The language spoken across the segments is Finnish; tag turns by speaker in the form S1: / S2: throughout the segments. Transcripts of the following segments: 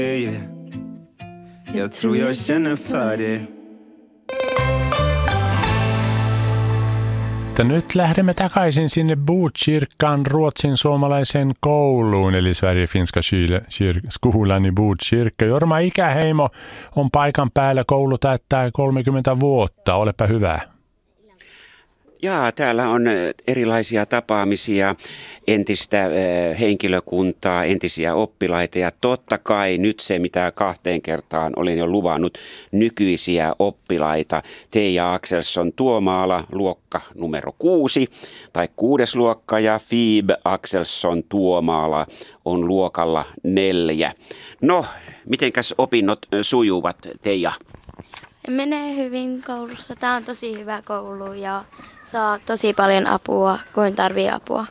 S1: yeah. Jag tror jag känner för det.
S2: Nyt lähdemme takaisin sinne Botkyrkan ruotsin suomalaiseen kouluun, eli Sverige-finska skolan i Botkyrka. Jorma Ikäheimo on paikan päällä, koulu täyttää 30 vuotta, olepa hyvä.
S3: Jaa, täällä on erilaisia tapaamisia, entistä henkilökuntaa, entisiä oppilaita ja totta kai nyt se, mitä 2 kertaan olin jo luvannut, nykyisiä oppilaita. Teija Axelsson Tuomaala, luokka numero 6 tai 6. luokka ja Fiib Axelsson Tuomaala on luokalla 4. No, mitenkäs opinnot sujuvat, Teija?
S4: Menee hyvin koulussa. Tämä on tosi hyvä koulu ja saa tosi paljon apua, kun tarvii apua.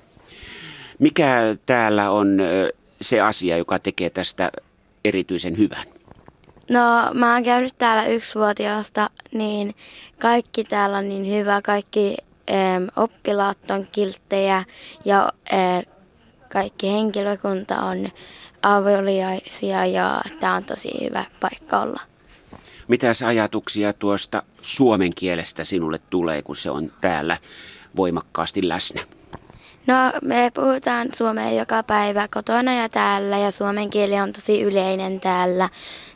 S3: Mikä täällä on se asia, joka tekee tästä erityisen hyvän?
S4: No, mä oon käynyt täällä 1-vuotiaasta, niin kaikki täällä on niin hyvä. Kaikki oppilaat on kilttejä ja kaikki henkilökunta on avuliaisia ja tää on tosi hyvä paikka olla.
S3: Mitäs ajatuksia tuosta suomen kielestä sinulle tulee, kun se on täällä voimakkaasti läsnä?
S4: No, me puhutaan suomea joka päivä kotona ja täällä ja suomen kieli on tosi yleinen täällä,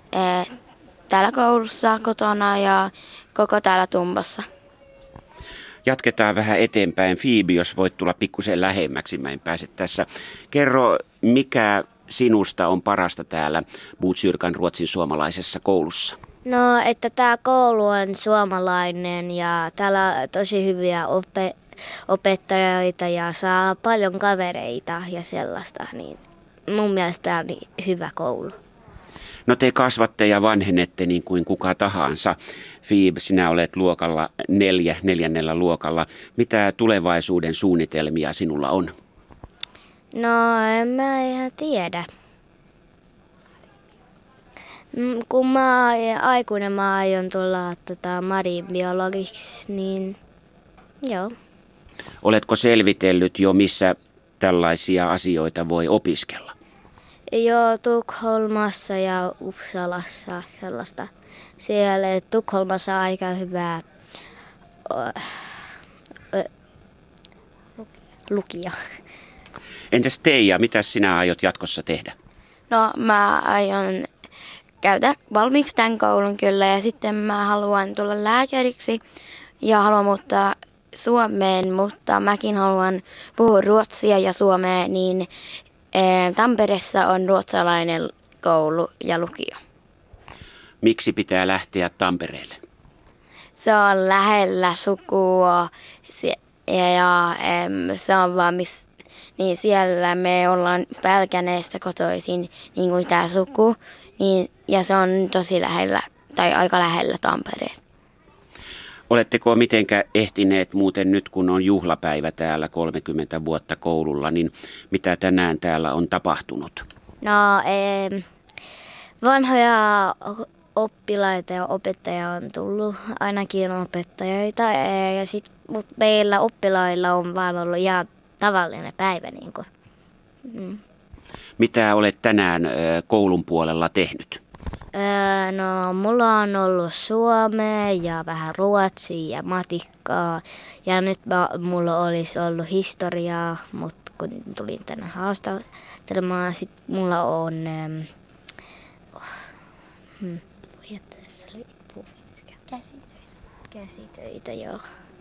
S4: täällä koulussa, kotona ja koko täällä Tumbassa.
S3: Jatketaan vähän eteenpäin. Fiibi, jos voit tulla pikkusen lähemmäksi, mä en pääse tässä. Kerro, mikä sinusta on parasta täällä Botkyrkan ruotsin suomalaisessa koulussa?
S5: No, että tämä koulu on suomalainen ja täällä on tosi hyviä opettajia ja saa paljon kavereita ja sellaista. Niin mun mielestä tämä on hyvä koulu.
S3: No te kasvatte ja vanhenette niin kuin kuka tahansa. Fiib, sinä olet luokalla 4, 4. luokalla. Mitä tulevaisuuden suunnitelmia sinulla on?
S5: No, en mä ihan tiedä. Kun mä aikuinen mä aion tulla marinbiologiksi, niin joo.
S3: Oletko selvitellyt jo, missä tällaisia asioita voi opiskella?
S5: Joo, Tukholmassa ja Uppsalassa sellaista. Siellä Tukholmassa on aika hyvää lukija.
S3: Entäs Teija, mitä sinä aiot jatkossa tehdä?
S4: No, mä aion käydä valmiiksi tämän koulun kyllä ja sitten mä haluan tulla lääkäriksi ja haluan muuttaa Suomeen, mutta mäkin haluan puhua ruotsia ja suomea, niin Tampereessa on ruotsalainen koulu ja lukio.
S3: Miksi pitää lähteä Tampereelle?
S4: Se on lähellä sukua ja se on vaan niin siellä me ollaan Pälkäneestä kotoisin, niin kuin tämä suku, niin, ja se on tosi lähellä, tai aika lähellä Tampereesta.
S3: Oletteko mitenkä ehtineet muuten nyt, kun on juhlapäivä täällä 30 vuotta koululla, niin mitä tänään täällä on tapahtunut?
S5: No, vanhoja oppilaita ja opettajia on tullut, ainakin opettajia, mutta meillä oppilailla on vaan ollut ihan tavallinen päivä. Niin kuin.
S3: Mitä olet tänään koulun puolella tehnyt?
S5: No, mulla on ollut suomea ja vähän ruotsia ja matikkaa. Ja nyt mulla olisi ollut historiaa, mutta kun tulin tänne haastattelemaan, sit mulla on käsitöitä, joo.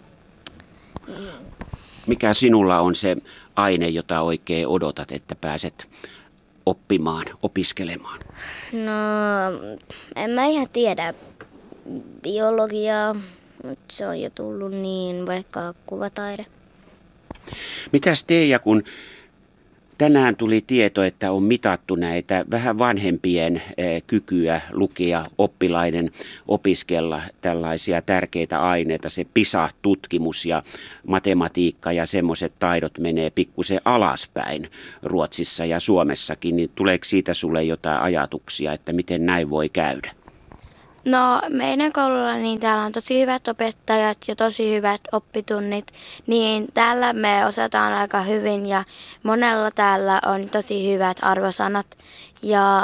S3: Mikä sinulla on se aine, jota oikein odotat, että pääset oppimaan, opiskelemaan?
S5: No, en mä ihan tiedä biologiaa, mutta se on jo tullut niin, vaikka kuvataide.
S3: Mitäs Teija, kun tänään tuli tieto, että on mitattu näitä vähän vanhempien kykyä lukea, oppilaiden opiskella tällaisia tärkeitä aineita, se PISA-tutkimus ja matematiikka ja semmoiset taidot menee pikkusen alaspäin Ruotsissa ja Suomessakin, niin tuleeko siitä sulle jotain ajatuksia, että miten näin voi käydä?
S4: No, meidän koululla niin täällä on tosi hyvät opettajat ja tosi hyvät oppitunnit, niin täällä me osataan aika hyvin ja monella täällä on tosi hyvät arvosanat ja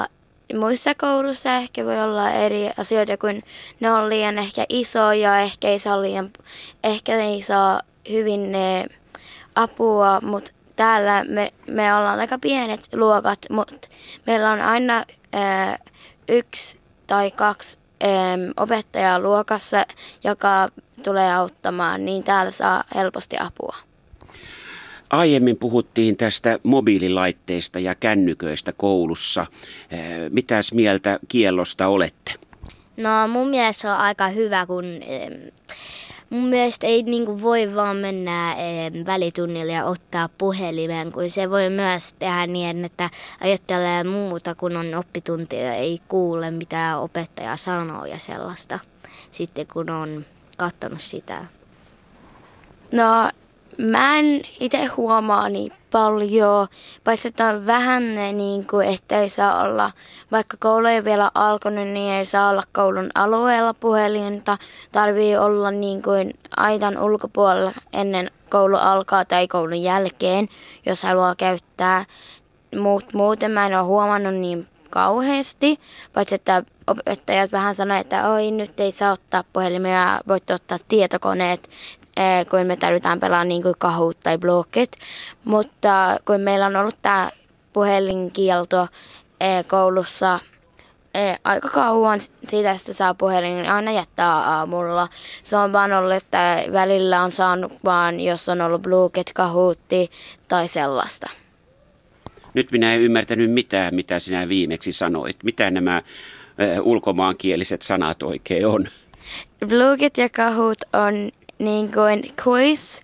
S4: muissa koulussa ehkä voi olla eri asioita, kun ne on liian ehkä isoja, ehkä ei saa hyvin apua, mutta täällä me ollaan aika pienet luokat, mutta meillä on aina yksi tai kaksi opettajaa luokassa, joka tulee auttamaan, niin täällä saa helposti apua.
S3: Aiemmin puhuttiin tästä mobiililaitteista ja kännyköistä koulussa. Mitäs mieltä kiellosta olette?
S5: No mun mielestä se on aika hyvä, kun mun mielestä ei niinku voi vaan mennä välitunnille ja ottaa puhelimen, kun se voi myös tehdä niin, että ajattelee muuta, kun on oppitunti ja ei kuule mitä opettaja sanoo ja sellaista, sitten kun on katsonut sitä.
S4: No, mä en itse huomaa niin paljon, paitsi että on vähän niin kuin, että ei saa olla, vaikka koulu ei vielä alkanut, niin ei saa olla koulun alueella puhelinta. Tarvii olla niin kuin aitan ulkopuolella ennen koulu alkaa tai koulun jälkeen, jos haluaa käyttää. Muuten mä en ole huomannut niin kauheasti, paitsi että opettajat vähän sanoo, että oi nyt ei saa ottaa puhelimia, voitte ottaa tietokoneet, kun me tarvitaan pelaa niin kuin Kahoot tai Blocket. Mutta kun meillä on ollut tämä puhelinkielto koulussa aika kauan siitä, että saa puhelin, niin aina jättää aamulla. Se on vaan ollut, että välillä on saanut vaan, jos on ollut Blocket, Kahootti tai sellaista.
S3: Nyt minä en ymmärtänyt mitään, mitä sinä viimeksi sanoit. Mitä nämä ulkomaankieliset sanat oikein on?
S4: Blocket ja Kahoot on niin kuin quiz,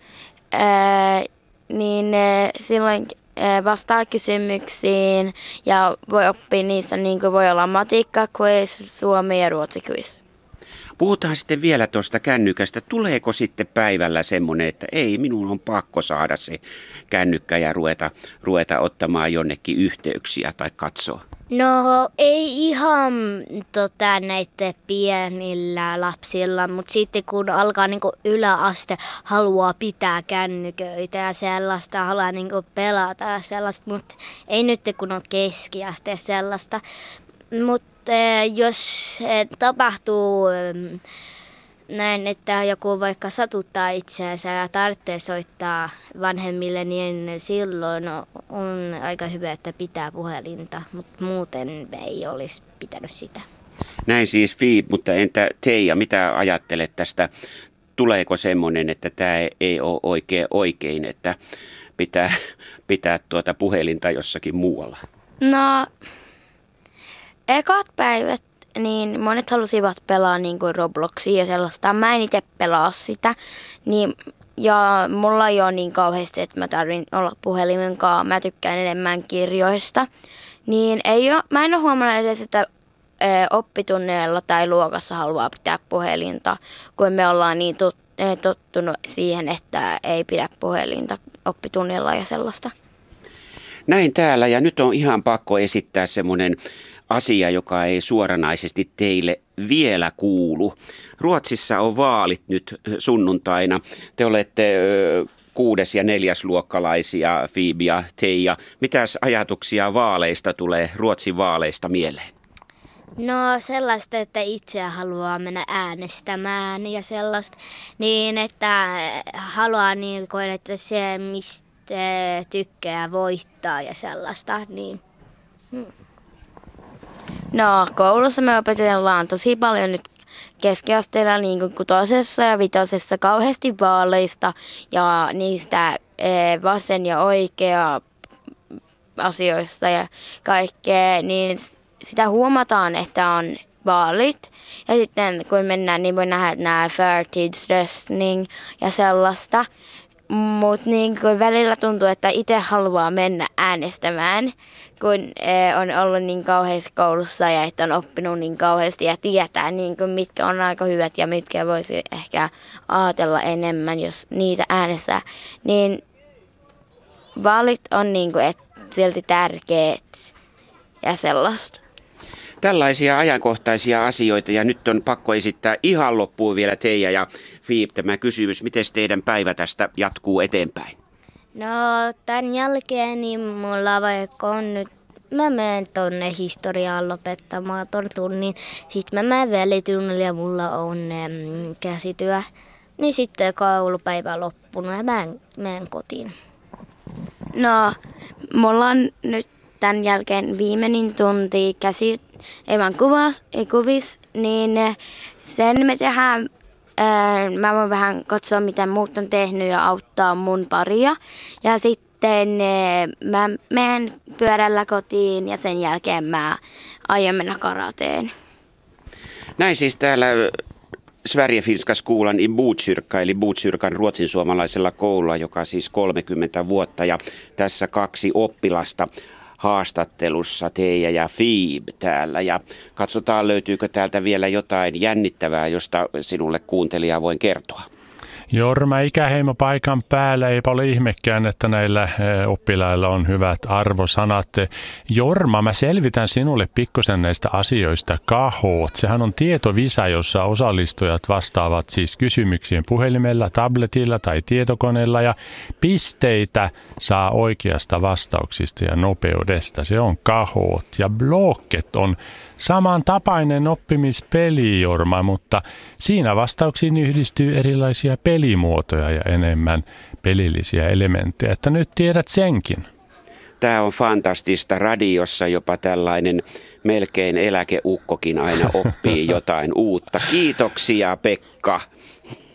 S4: niin silloin vastaa kysymyksiin ja voi oppia niissä, niin kuin voi olla matikka quiz, suomi ja ruotsi quiz.
S3: Puhutaan sitten vielä tuosta kännykästä. Tuleeko sitten päivällä semmoinen, että ei, minun on pakko saada se kännykkä ja ruveta ottamaan jonnekin yhteyksiä tai katsoa?
S5: No ei ihan näitä pienillä lapsilla, mutta sitten kun alkaa niinku yläaste, haluaa pitää kännyköitä ja sellaista, haluaa niinku pelata ja sellaista, mutta ei nyt kun on keskiaste sellaista. Mutta jos tapahtuu näin, että joku vaikka satuttaa itseänsä ja tarvitsee soittaa vanhemmille, niin silloin on aika hyvä, että pitää puhelinta, mutta muuten ei olisi pitänyt sitä.
S3: Näin siis Fiip, mutta entä Teija, mitä ajattelet tästä? Tuleeko semmoinen, että tämä ei ole oikein, että pitää tuota puhelinta jossakin muualla?
S4: No, ekat päivät, niin monet halusivat pelaa niin kuin Robloxia ja sellaista. Mä en itse pelaa sitä. Niin, ja mulla ei ole niin kauheasti, että mä tarvin olla puhelimen kanssa. Mä tykkään enemmän kirjoista. Niin mä en ole huomannut edes, että oppitunneilla tai luokassa haluaa pitää puhelinta, kun me ollaan niin tottunut siihen, että ei pidä puhelinta oppitunnilla ja sellaista.
S3: Näin täällä, ja nyt on ihan pakko esittää semmoinen asia, joka ei suoranaisesti teille vielä kuulu. Ruotsissa on vaalit nyt sunnuntaina. Te olette 6- ja 4-luokkalaisia, Fiibi ja Teija. Mitäs ajatuksia vaaleista tulee, Ruotsin vaaleista mieleen?
S5: No sellaista, että itse haluaa mennä äänestämään ja sellaista, niin että haluaa niin kuin, että se mistä tykkää voittaa ja sellaista. Niin.
S4: No koulussa me opetellaan tosi paljon nyt keskiasteella niin kuin 6. ja 5. kauheasti vaaleista ja niistä vasen ja oikea asioista ja kaikkea, niin sitä huomataan, että on vaalit. Ja sitten kun mennään, niin voi nähdä nämä fair kids dressing ja sellaista. Mutta niin välillä tuntuu, että itse haluaa mennä äänestämään, kun on ollut niin kauheasti koulussa ja että on oppinut niin kauheasti ja tietää, niin kuin, mitkä on aika hyvät ja mitkä voisi ehkä ajatella enemmän, jos niitä äänestää. Niin vaalit on niin kuin, silti tärkeät ja sellaista.
S3: Tällaisia ajankohtaisia asioita, ja nyt on pakko esittää ihan loppuun vielä Teija ja Fiip tämä kysymys. Miten teidän päivä tästä jatkuu eteenpäin?
S5: No tämän jälkeen niin mulla vaikka on nyt mä menen tonne historiaan lopettamaan ton tunnin. Sitten mä menen välitunnille ja mulla on käsityö. Niin sitten koulupäivä loppunut ja mä menen kotiin.
S4: No, mulla on nyt tämän jälkeen viimeinen tunti kuvis, niin sen me tehdään. Mä voin vähän katsoa, mitä muut on tehnyt ja auttaa mun paria. Ja sitten mä menen pyörällä kotiin ja sen jälkeen mä aion mennä karateen.
S3: Näin siis täällä Sverigefinska skolan i Botkyrka, eli Botkyrkan ruotsinsuomalaisella koululla, joka siis 30 vuotta. Ja tässä 2 oppilasta haastattelussa, Teija ja Fiib täällä. Ja katsotaan, löytyykö täältä vielä jotain jännittävää, josta sinulle kuuntelijaa voin kertoa.
S2: Jorma, ikäheimo paikan päällä, eipä ole ihmekään, että näillä oppilailla on hyvät arvosanat. Jorma, mä selvitän sinulle pikkusen näistä asioista. Kahoot, sehän on tietovisa, jossa osallistujat vastaavat siis kysymyksiin puhelimella, tabletilla tai tietokoneella ja pisteitä saa oikeasta vastauksista ja nopeudesta. Se on kahoot ja Blocket on samantapainen oppimispeli, Jorma, mutta siinä vastauksiin yhdistyy erilaisia pelimuotoja ja enemmän pelillisiä elementtejä, että nyt tiedät senkin.
S3: Tämä on fantastista. Radiossa jopa tällainen melkein eläkeukkokin aina oppii jotain uutta. Kiitoksia, Pekka.